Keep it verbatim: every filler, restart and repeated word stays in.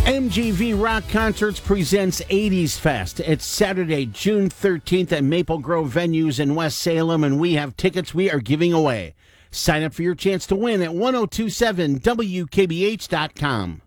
M G V Rock Concerts presents eighties Fest. It's Saturday, June thirteenth at Maple Grove Venues in West Salem, and we have tickets we are giving away. Sign up for your chance to win at ten twenty-seven W K B H dot com.